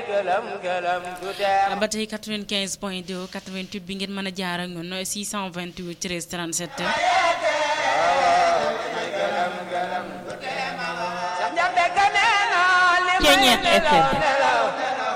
ba tey 95.2 88 bi ngeen mën a jaar ak ñun 628 13 37 Ceeñeet FM